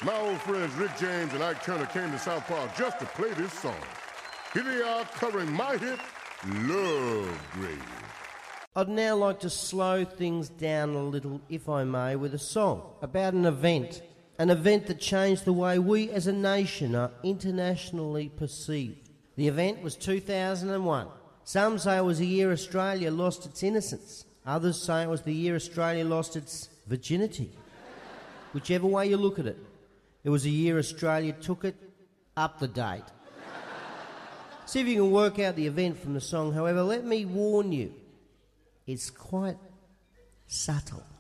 My old friends Rick James and Ike Turner came to South Park just to play this song. Here they are covering my hit, Love Grave. I'd now like to slow things down a little, if I may, with a song about an event that changed the way we as a nation are internationally perceived. The event was 2001. Some say it was the year Australia lost its innocence. Others say it was the year Australia lost its virginity. Whichever way you look at it, it was a year Australia took it up the date. See if you can work out the event from the song. However, let me warn you, it's quite subtle.